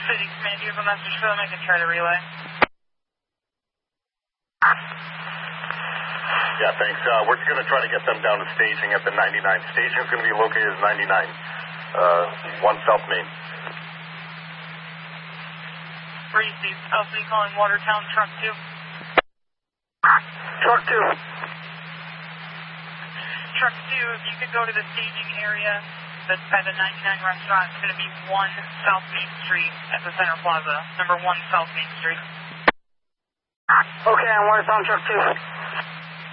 City Command, do you have a message for them? I can try to relay. Yeah, thanks. We're going to try to get them down to staging at the 99. Staging is going to be located at 99, 1 South Main. Receive. LC calling Watertown, Truck 2. Truck 2. Truck 2, if you could go to the staging area that's by the 99 restaurant, it's going to be 1 South Main Street at the Center Plaza. Number 1 South Main Street. Okay, I'm Watertown, Truck 2.